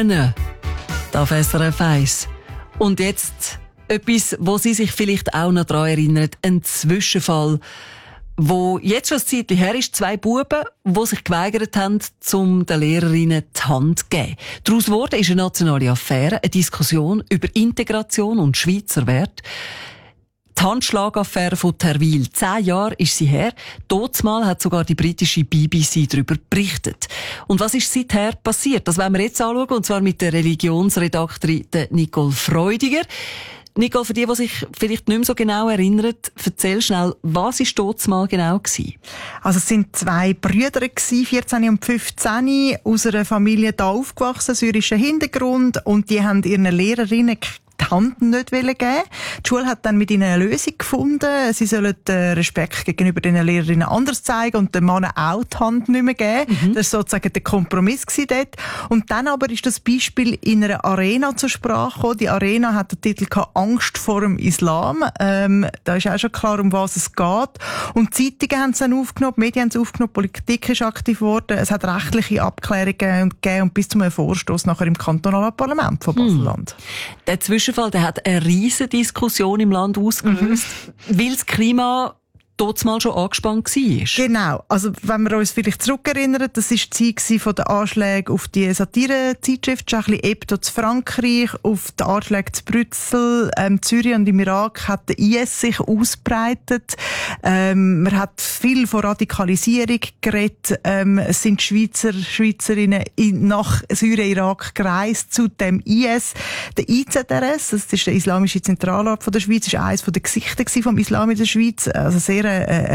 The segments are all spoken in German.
Frauen. Da auf SRF 1. Und jetzt etwas, wo Sie sich vielleicht auch noch daran erinnern. Ein Zwischenfall, wo jetzt schon ein Zeitchen her ist. 2 Buben, die sich geweigert haben, den Lehrerinnen die Hand zu geben. Daraus wurde eine nationale Affäre, eine Diskussion über Integration und Schweizer Werte. Die Handschlagaffäre von Terwil. 10 Jahre ist sie her. Damals hat sogar die britische BBC darüber berichtet. Und was ist seither passiert? Das wollen wir jetzt anschauen, und zwar mit der Religionsredaktorin Nicole Freudiger. Nicole, für die sich vielleicht nicht mehr so genau erinnern, erzähl schnell, was war damals genau gewesen? Also es sind 2 Brüder gewesen, 14 und 15, aus einer Familie da aufgewachsen, syrischen Hintergrund, und die haben ihren Lehrerinnen die Hand nicht geben. Die Schule hat dann mit ihnen eine Lösung gefunden. Sie sollen den Respekt gegenüber den Lehrerinnen anders zeigen und den Männern auch die Hand nicht mehr geben. Das war sozusagen der Kompromiss dort. Und dann aber ist das Beispiel in einer Arena zur Sprache gekommen. Die Arena hat den Titel «Angst vor dem Islam». Da ist auch schon klar, um was es geht. Und die Zeitungen haben es dann aufgenommen, die Medien haben es aufgenommen, die Politik ist aktiv geworden. Es hat rechtliche Abklärungen gegeben und bis zum Vorstoß nachher im kantonalen Parlament von Basel-Land. Der Zwischenfall, der hat eine riesige Diskussion im Land ausgelöst, weil das Klima dort mal schon angespannt war. Genau. Also, wenn wir uns vielleicht zurückerinnern, das war die Zeit von den Anschlägen auf die Satire-Zeitschrift Charlie Hebdo zu Frankreich, auf die Anschläge zu Brüssel, Syrien und im Irak hat der IS sich ausbreitet. Man hat viel von Radikalisierung geredet. Es sind Schweizerinnen nach Syrien, Irak gereist zu dem IS. Der IZRS, das ist der Islamische Zentralrat von der Schweiz, ist eines der Gesichter vom Islam in der Schweiz. Also sehr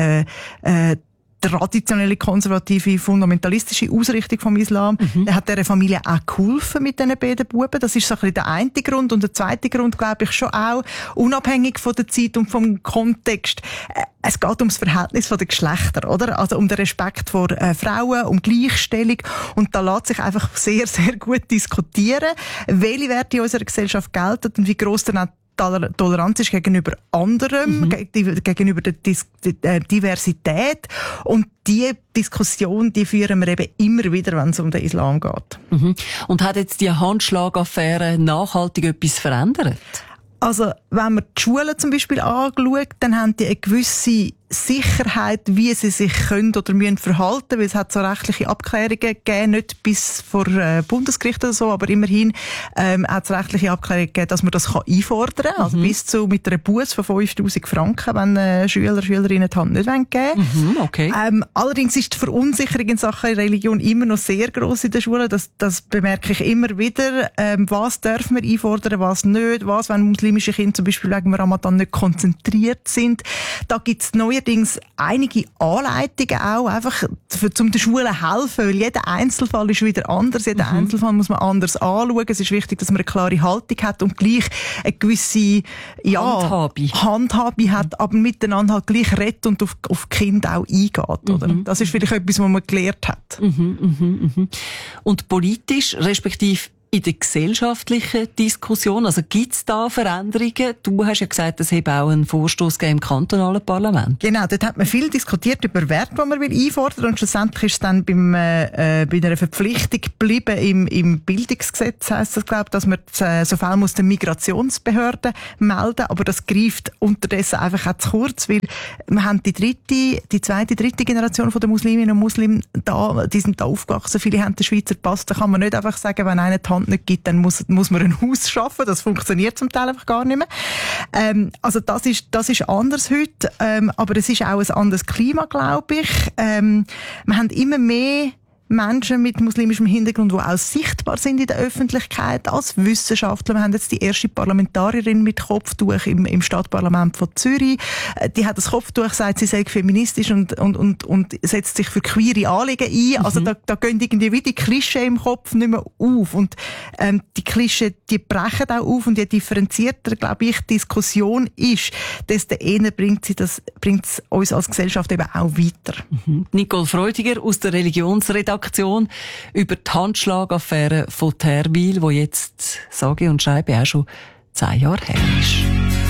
traditionelle, konservative, fundamentalistische Ausrichtung vom Islam. Er hat dieser Familie auch geholfen mit diesen beiden Buben. Das ist so ein bisschen der eine Grund. Und der zweite Grund, glaube ich, schon auch, unabhängig von der Zeit und vom Kontext. Es geht ums Verhältnis der Geschlechter, oder? Also um den Respekt vor Frauen, um Gleichstellung. Und da lässt sich einfach sehr, sehr gut diskutieren, welche Werte in unserer Gesellschaft gelten und wie gross dann auch Toleranz ist gegenüber anderem, gegenüber der Diversität. Und die Diskussion, die führen wir eben immer wieder, wenn es um den Islam geht. Und hat jetzt die Handschlagaffäre nachhaltig etwas verändert? Also, wenn man die Schulen zum Beispiel anschaut, dann haben die eine gewisse Sicherheit, wie sie sich können oder müssen verhalten, weil es hat so rechtliche Abklärungen gegeben, nicht bis vor Bundesgericht oder so, aber immerhin hat es rechtliche Abklärungen gegeben, dass man das einfordern kann, also bis zu mit einer Busse von 5'000 Franken, wenn Schülerinnen die Hand nicht geben wollen. Okay. Allerdings ist die Verunsicherung in Sachen Religion immer noch sehr gross in der Schule, das bemerke ich immer wieder. Was dürfen wir einfordern, was nicht, was, wenn muslimische Kinder zum Beispiel wegen Ramadan nicht konzentriert sind. Da gibt es neuerdings einige Anleitungen auch, einfach um den Schulen helfen, weil jeder Einzelfall ist wieder anders, jeden Einzelfall muss man anders anschauen. Es ist wichtig, dass man eine klare Haltung hat und gleich eine gewisse Handhabe hat, aber miteinander halt gleich redet und auf die Kinder auch eingeht. Oder? Das ist vielleicht etwas, was man gelernt hat. Und politisch, respektive in der gesellschaftlichen Diskussion, also gibt's da Veränderungen? Du hast ja gesagt, es habe auch einen Vorstoß im kantonalen Parlament. Genau, dort hat man viel diskutiert über Werte, die man einfordern will. Und schlussendlich ist es dann bei einer Verpflichtung geblieben im Bildungsgesetz, heisst das, glaube ich, dass man so viel muss den Migrationsbehörden melden. Aber das greift unterdessen einfach auch zu kurz, weil wir haben die zweite, dritte Generation von den Musliminnen und Muslimen da, die sind da aufgewachsen. Viele haben den Schweizer Pass. Da kann man nicht einfach sagen, wenn einer die Hand nicht gibt, dann muss man ein Haus schaffen. Das funktioniert zum Teil einfach gar nicht mehr. Also das ist anders heute, aber es ist auch ein anderes Klima, glaube ich. Wir haben immer mehr Menschen mit muslimischem Hintergrund, die auch sichtbar sind in der Öffentlichkeit als Wissenschaftler. Wir haben jetzt die erste Parlamentarierin mit Kopftuch im Stadtparlament von Zürich. Die hat das Kopftuch, sagt, sie sei feministisch und setzt sich für queere Anliegen ein. Also da gehen irgendwie wie die Klischee im Kopf nicht mehr auf. Und die Klischee, die brechen auch auf. Und je differenzierter, glaube ich, die Diskussion ist, desto eher bringt es uns als Gesellschaft eben auch weiter. Nicole Freudiger aus der Religionsredaktion über die Handschlagaffäre von Terwil, die jetzt, sage und schreibe, auch schon 10 Jahre her ist.